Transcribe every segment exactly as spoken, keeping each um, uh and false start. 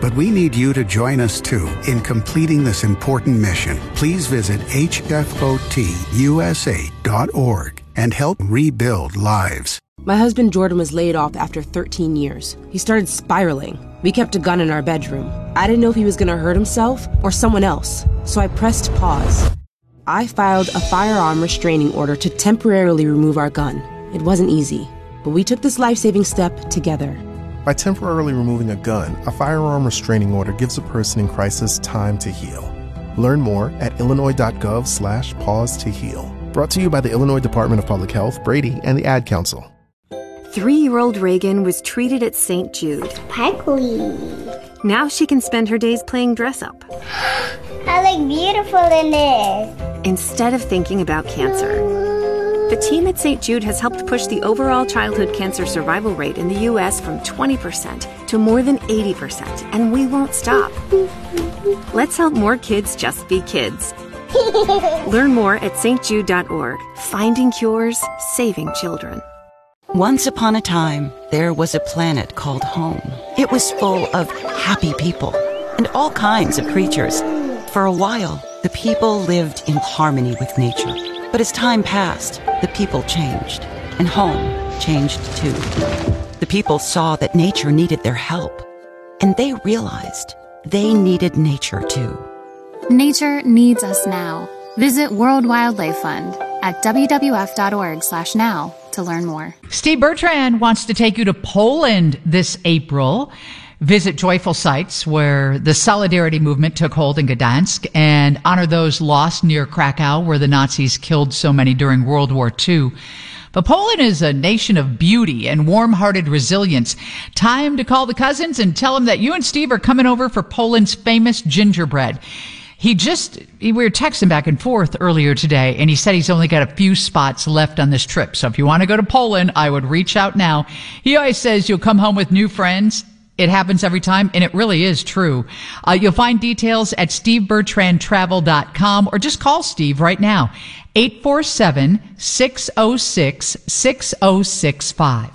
But we need you to join us, too, in completing this important mission. Please visit H F O T U S A dot org and help rebuild lives. My husband Jordan was laid off after thirteen years. He started spiraling. We kept a gun in our bedroom. I didn't know if he was going to hurt himself or someone else, so I pressed pause. I filed a firearm restraining order to temporarily remove our gun. It wasn't easy, but we took this life-saving step together. By temporarily removing a gun, a firearm restraining order gives a person in crisis time to heal. Learn more at illinois.gov slash pause to heal. Brought to you by the Illinois Department of Public Health, Brady, and the Ad Council. Three-year-old Reagan was treated at Saint Jude. Sparkly. Now she can spend her days playing dress-up. I look beautiful in this. Instead of thinking about cancer. The team at Saint Jude has helped push the overall childhood cancer survival rate in the U S from twenty percent to more than eighty percent, and we won't stop. Let's help more kids just be kids. Learn more at S T jude dot org. Finding cures, saving children. Once upon a time, there was a planet called home. It was full of happy people and all kinds of creatures. For a while, the people lived in harmony with nature. But as time passed, the people changed, and home changed too. The people saw that nature needed their help, and they realized they needed nature too. Nature needs us now. Visit World Wildlife Fund at w w w dot org slash now to learn more. Steve Bertrand wants to take you to Poland this April. Visit joyful sites where the Solidarity movement took hold in Gdansk and honor those lost near Krakow, where the Nazis killed so many during World War Two. But Poland is a nation of beauty and warm-hearted resilience. Time to call the cousins and tell them that you and Steve are coming over for Poland's famous gingerbread. He just, we were texting back and forth earlier today, and he said he's only got a few spots left on this trip. So if you want to go to Poland, I would reach out now. He always says you'll come home with new friends. It happens every time, and it really is true. Uh, you'll find details at steve bertrand travel dot com, or just call Steve right now, eight four seven, six oh six, six oh six five.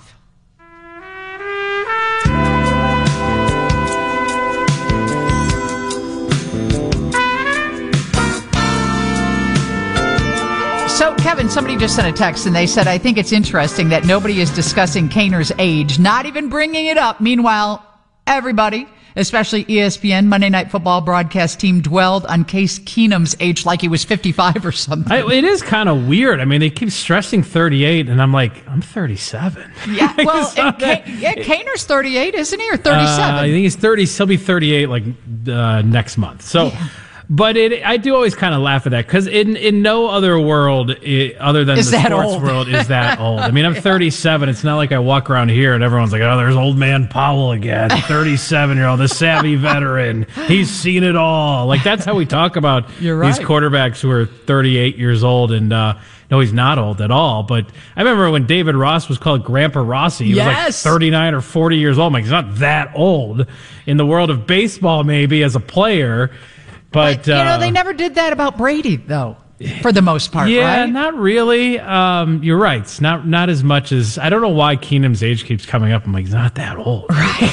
So, Kevin, somebody just sent a text, and they said, I think it's interesting that nobody is discussing Kaner's age, not even bringing it up. Meanwhile, everybody, especially E S P N Monday Night Football broadcast team, dwelled on Case Keenum's age like he was fifty-five or something. I, it is kind of weird. I mean, they keep stressing thirty-eight, and I'm like, I'm thirty-seven. Yeah, well, and K- yeah, Kaner's thirty-eight, isn't he, or thirty-seven? Uh, I think he's thirty. He'll be thirty-eight like uh, next month. So. Yeah. But it, I do always kind of laugh at that because in, in no other world it, other than is the sports old? world is that old. I mean, I'm thirty-seven. It's not like I walk around here and everyone's like, oh, there's old man Powell again, thirty-seven-year-old, the savvy veteran. He's seen it all. Like, that's how we talk about You're right. these quarterbacks who are thirty-eight years old. And uh, no, he's not old at all. But I remember when David Ross was called Grandpa Rossi. He yes. was like thirty-nine or forty years old. I'm like, he's not that old. In the world of baseball, maybe, as a player. But, but you know, uh, they never did that about Brady, though, for the most part, yeah, right? not really. Um, you're right. It's not not as much as, I don't know why Keenum's age keeps coming up. I'm like, he's not that old.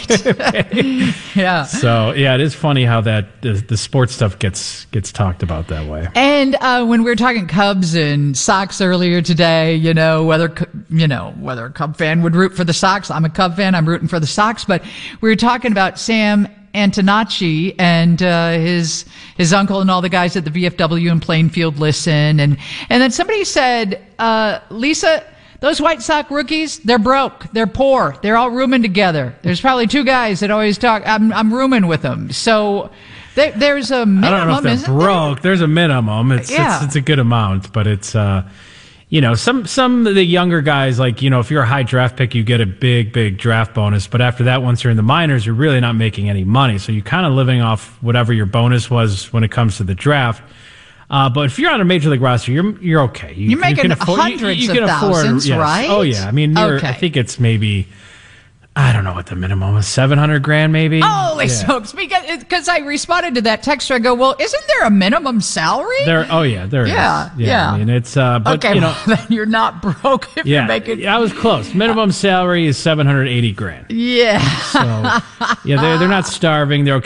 Right. Yeah. So, yeah, it is funny how that the, the sports stuff gets gets talked about that way. And uh, when we were talking Cubs and Sox earlier today, you know, whether, you know, whether a Cub fan would root for the Sox. I'm a Cub fan. I'm rooting for the Sox. But we were talking about Sam Antonacci and uh, his his uncle and all the guys at the V F W in Plainfield listen. And, and then somebody said, uh, Lisa, those White Sox rookies, they're broke. They're poor. They're all rooming together. There's probably two guys that always talk. I'm, I'm rooming with them. So there, there's a minimum, I don't know if they're isn't broke. there? There's a minimum. It's, yeah. it's, it's a good amount, but it's, uh, you know, some, some of the younger guys, like, you know, if you're a high draft pick, you get a big, big draft bonus. But after that, once you're in the minors, you're really not making any money. So you're kind of living off whatever your bonus was when it comes to the draft. Uh, but if you're on a major league roster, you're you're okay. You, you're making you can afford, hundreds you, you can of afford, thousands, yes. right? Oh, yeah. I mean, you're, okay. I think it's maybe, I don't know what the minimum is, seven hundred grand maybe? Holy yeah. smokes. Because I responded to that text, I go, well, isn't there a minimum salary? There, oh, yeah, there yeah, is. Yeah, yeah. I mean, it's, uh, but, okay, you know. well, then you're not broke if yeah, you're making. Yeah, I was close. Minimum salary is seven hundred eighty grand. Yeah. So, yeah, they're, they're not starving. They're okay.